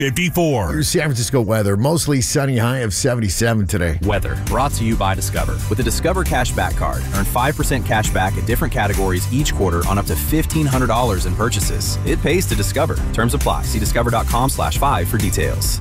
54. Your San Francisco weather, mostly sunny, high of 77 today. Weather, brought to you by Discover. With the Discover Cashback Card, earn 5% cash back in different categories each quarter on up to $1,500 in purchases. It pays to Discover. Terms apply. See discover.com/5 for details.